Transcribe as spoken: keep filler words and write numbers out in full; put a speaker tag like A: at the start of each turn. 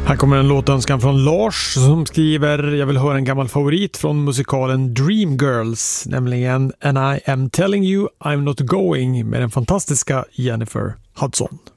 A: Här kommer en låtönskan från Lars som skriver: jag vill höra en gammal favorit från musikalen Dreamgirls, nämligen And I am telling you I'm not going med den fantastiska Jennifer Hudson.